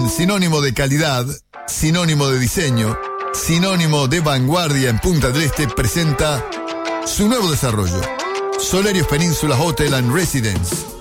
Plan, sinónimo de calidad, sinónimo de diseño, sinónimo de vanguardia en Punta del Este, presenta su nuevo desarrollo, Solarios Península Hotel and Residence,